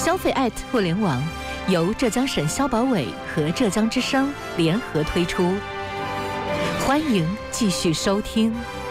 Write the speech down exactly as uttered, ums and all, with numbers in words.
消费爱互联网由浙江省消保委和浙江之声联合推出，欢迎继续收听。